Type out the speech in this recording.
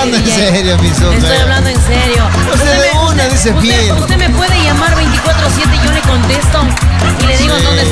hablando en DJ. serio, mi sombra. Estoy hablando en serio. Usted de una dice bien. Usted me puede